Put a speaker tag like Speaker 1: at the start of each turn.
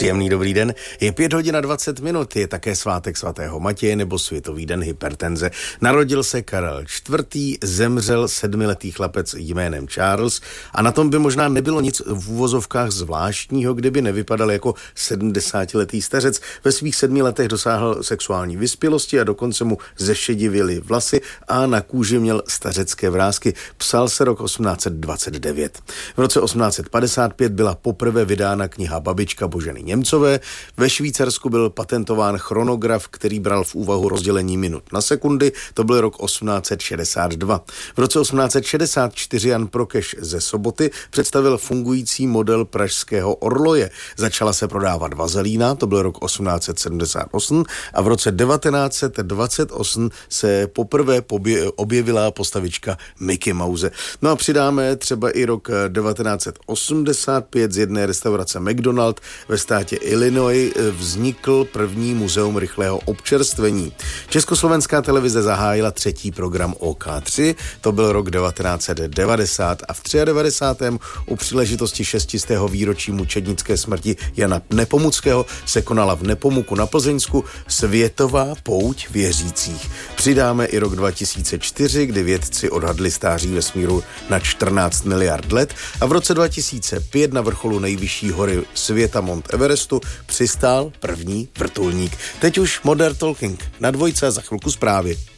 Speaker 1: Příjemný dobrý den. Je 5:20, je také svátek svatého Matěje nebo Světový den hypertenze. Narodil se Karel IV., zemřel 7letý chlapec jménem Charles a na tom by možná nebylo nic v uvozovkách zvláštního, kdyby nevypadal jako 70letý stařec. Ve svých 7 letech dosáhl sexuální vyspělosti a dokonce mu zešedivěly vlasy a na kůži měl stařecké vrásky. Psal se rok 1829. V roce 1855 byla poprvé vydána kniha Babička Boženy Němcové. Ve Švýcarsku byl patentován chronograf, který bral v úvahu rozdělení minut na sekundy. To byl rok 1862. V roce 1864 Jan Prokeš ze Soboty představil fungující model pražského orloje. Začala se prodávat vazelína, to byl rok 1878 a v roce 1928 se poprvé objevila postavička Mickey Mouse. No a přidáme třeba i rok 1985 z jedné restaurace McDonald ve státě Illinois vznikl první muzeum rychlého občerstvení. Československá televize zahájila 3. program OK3, to byl rok 1990 a v 93. u příležitosti 600. výročí mučednické smrti Jana Nepomuckého se konala v Nepomuku na Plzeňsku Světová pouť věřících. Přidáme i rok 2004, kdy vědci odhadli stáří vesmíru na 14 miliard let a v roce 2005 na vrcholu nejvyšší hory světa Mount Everestu přistál první vrtulník. Teď už Modern Talking na Dvojce, za chvilku zprávy.